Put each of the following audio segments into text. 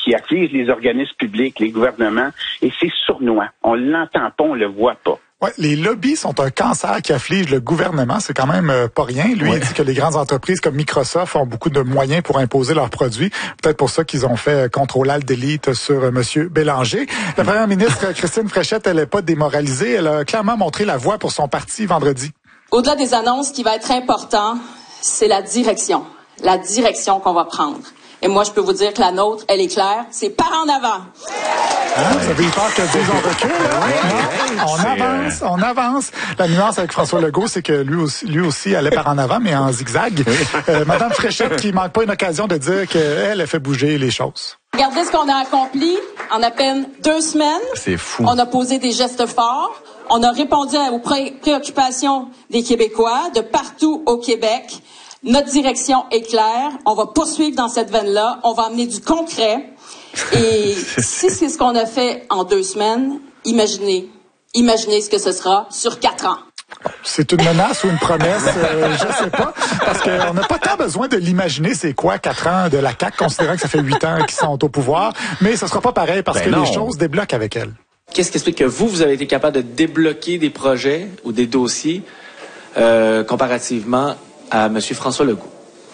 qui afflige les organismes publics, les gouvernements, et c'est sournois. On l'entend pas, on le voit pas. Ouais, les lobbies sont un cancer qui afflige le gouvernement. C'est quand même pas rien. Lui, il dit que les grandes entreprises comme Microsoft ont beaucoup de moyens pour imposer leurs produits. Peut-être pour ça qu'ils ont fait contrôle alt delete sur Monsieur Bélanger. La première ministre, Christine Fréchette, elle n'est pas démoralisée. Elle a clairement montré la voie pour son parti vendredi. Au-delà des annonces, ce qui va être important, c'est la direction qu'on va prendre. Et moi, je peux vous dire que la nôtre, elle est claire, c'est par en avant. Vous avez eu peur que Dieu en recule? On avance. La nuance avec François Legault, c'est que lui aussi allait par en avant, mais en zigzag. Madame Fréchette qui manque pas une occasion de dire qu'elle a fait bouger les choses. Regardez ce qu'on a accompli en à peine 2 semaines. C'est fou. On a posé des gestes forts. On a répondu aux préoccupations des Québécois de partout au Québec. Notre direction est claire. On va poursuivre dans cette veine-là. On va amener du concret. Et si c'est ce qu'on a fait en 2 semaines, imaginez ce que ce sera sur 4 ans. C'est une menace ou une promesse, je sais pas, parce qu'on n'a pas tant besoin de l'imaginer, c'est quoi 4 ans de la CAQ, considérant que ça fait 8 ans qu'ils sont au pouvoir, mais ce sera pas pareil parce que les choses débloquent avec elle. Qu'est-ce qui explique que vous avez été capable de débloquer des projets ou des dossiers comparativement à M. François Legault?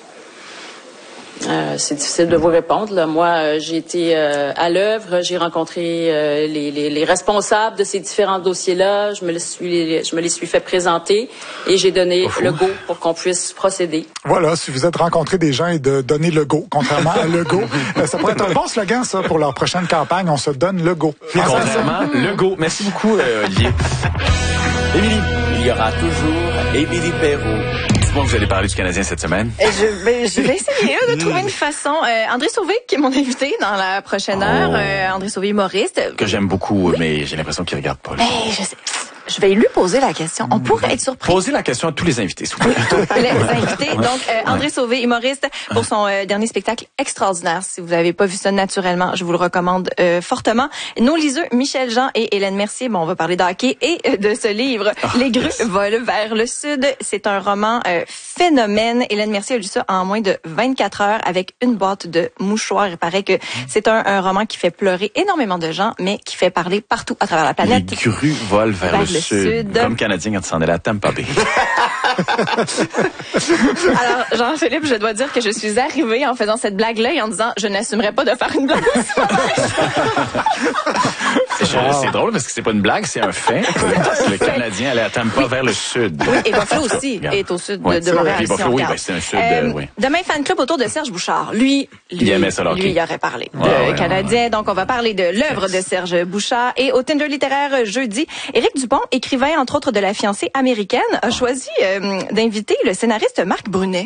C'est difficile de vous répondre. Là. Moi, j'ai été à l'œuvre, j'ai rencontré les responsables de ces différents dossiers-là, je me les suis fait présenter et j'ai donné le go pour qu'on puisse procéder. Voilà, si vous êtes rencontré des gens et de donner le go, contrairement à le go, ça pourrait être un bon slogan, ça, pour leur prochaine campagne, on se donne le go. Contrairement, le go. Merci beaucoup, Olivier. Émilie. Il y aura toujours Émilie Perrault. Dites-moi que vous allez parler du Canadien cette semaine. Je vais essayer de trouver une façon. André Sauvé, qui est mon invité dans la prochaine heure. André Sauvé, humoriste. Que j'aime beaucoup, mais j'ai l'impression qu'il regarde pas. Je sais. Je vais lui poser la question. On pourrait être surpris. Posez la question à tous les invités, s'il vous plaît. Les invités. Donc, André Sauvé, humoriste, pour son dernier spectacle extraordinaire. Si vous n'avez pas vu ça naturellement, je vous le recommande fortement. Nos liseux, Michel Jean et Hélène Mercier. Bon, on va parler de hockey et de ce livre, Les grues volent vers le sud. C'est un roman phénomène. Hélène Mercier a lu ça en moins de 24 heures avec une boîte de mouchoirs. Il paraît que c'est un roman qui fait pleurer énormément de gens, mais qui fait parler partout à travers la planète. Les grues volent vers le sud. Comme Canadien quand il s'en est à Tampa Bay. Alors, Jean-Philippe, je dois dire que je suis arrivée en faisant cette blague-là et en disant je n'assumerais pas de faire une blague. C'est drôle parce que c'est pas une blague, c'est un fait. Le Canadien allait à Tampa vers le sud. Oui, et Buffalo aussi est au sud de Montréal. Et Buffalo, oui, c'est un sud, oui. Demain, fan club autour de Serge Bouchard. Lui, il aimait ça, lui, il aurait parlé de Canadien. Donc, on va parler de l'œuvre de Serge Bouchard. Et au Tinder littéraire jeudi, Éric Dupont, écrivain entre autres de La fiancée américaine, a choisi d'inviter le scénariste Marc Brunet.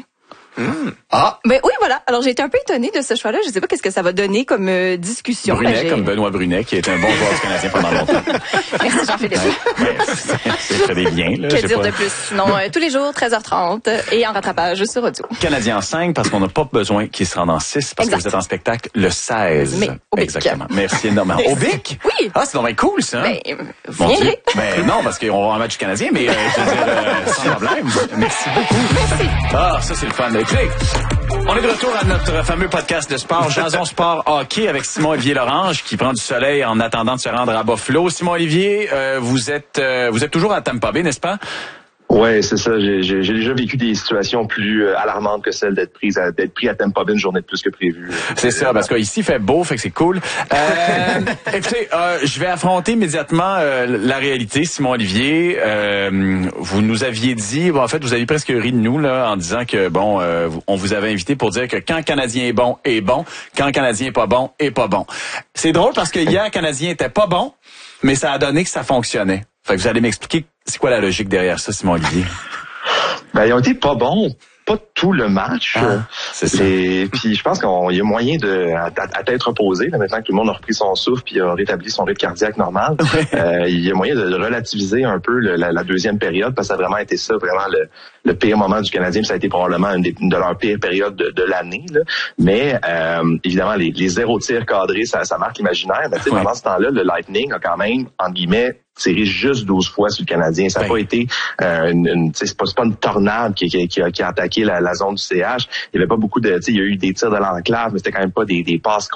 Ben oui, voilà. Alors, j'ai été un peu étonnée de ce choix-là. Je sais pas qu'est-ce que ça va donner comme discussion. Brunet, comme Benoît Brunet, qui est un bon joueur du Canadien pendant longtemps. Merci, Jean-Philippe. C'est très des liens, là. Que dire de plus? Sinon, tous les jours, 13h30 et en rattrapage sur audio. Canadien en 5, parce qu'on n'a pas besoin qu'il se rende en 6, parce que vous êtes en spectacle le 16. Mais au Bic. Exactement. Merci énormément. Au Bic? Oui. Ah, c'est donc bien cool, ça. Ben, vous viendrez. Ben, non, parce qu'on va avoir un match du Canadien, mais je veux dire, sans problème. Merci beaucoup. Merci. Ah, ça, c'est le fun. Écoutez, on est de retour à notre fameux podcast de sport, Jason Sport Hockey, avec Simon-Olivier Lorange, qui prend du soleil en attendant de se rendre à Buffalo. Simon-Olivier, vous êtes toujours à Tampa Bay, n'est-ce pas? Ouais, c'est ça. J'ai déjà vécu des situations plus alarmantes que celle d'être pris à Tampa Bay une journée de plus que prévu. C'est ça, parce qu'ici il fait beau, fait que c'est cool. Écoutez, je vais affronter immédiatement la réalité, Simon-Olivier. Vous nous aviez dit, en fait, vous aviez presque ri de nous là, en disant que on vous avait invité pour dire que quand le Canadien est bon, quand le Canadien est pas bon, est pas bon. C'est drôle parce que hier, le Canadien était pas bon, mais ça a donné que ça fonctionnait. Fait que vous allez m'expliquer c'est quoi la logique derrière ça, Simon-Olivier? Ben, ils ont été pas bons. Pas tout le match. C'est ça. Puis je pense qu'il y a moyen à tête reposée, là, maintenant que tout le monde a repris son souffle puis a rétabli son rythme cardiaque normal. Il y a moyen de relativiser un peu la deuxième période, parce que ça a vraiment été ça, vraiment le pire moment du Canadien, puis ça a été probablement une de leurs pires périodes de l'année. Là. Mais évidemment, les 0 tirs cadrés, ça marque l'imaginaire. Mais pendant ce temps-là, le Lightning a quand même, entre guillemets, tiré juste 12 fois sur le Canadien. Ça n'a pas été c'est pas une tornade qui a attaqué la zone du CH. Il y avait pas beaucoup de, il y a eu des tirs de l'enclave, mais c'était quand même pas des passes